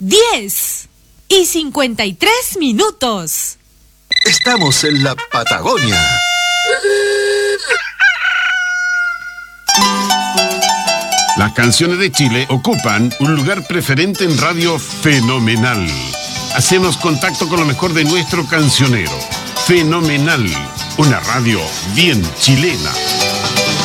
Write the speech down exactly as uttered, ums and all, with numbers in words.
diez y cincuenta y tres minutos. Estamos en la Patagonia. Las canciones de Chile ocupan un lugar preferente en Radio Fenomenal. Hacemos contacto con lo mejor de nuestro cancionero. Fenomenal, una radio bien chilena.